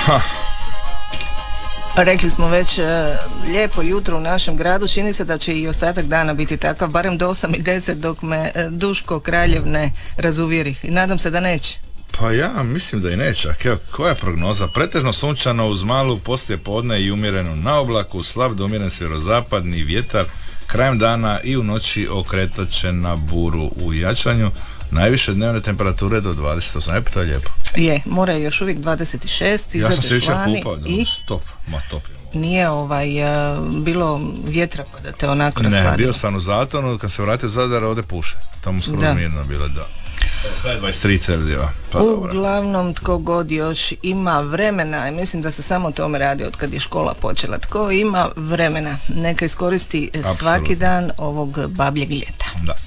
Rekli smo već, lijepo jutro u našem gradu, čini se da će i ostatak dana biti takav, barem do 8:10 dok me Duško Kraljev ne razuvjeri. I nadam se da neće. Pa ja mislim da i neće. Evo, koja je prognoza? Pretežno sunčano uz malu poslije podne i umjereno na oblaku, slab do umjeren sjeverozapadni vjetar, krajem dana i u noći okretat će na buru u jačanju. Najviše dnevne temperature do 28, to je lijepo. Je, mora je još uvijek 26, ja sam se jučer vani kupao, i top. nije bilo vjetra pa da te onako rasladilo. Ne, bio sam u Zatonu, kad se vratio u Zadar, ovdje puše. Tamo skoro mirno bilo, da. Sad je 23 Celzijeva. Pa uglavnom, tko god još ima vremena, i mislim da se samo o tome radi od kad je škola počela, tko ima vremena, neka iskoristi svaki dan ovog babljeg ljeta. Da.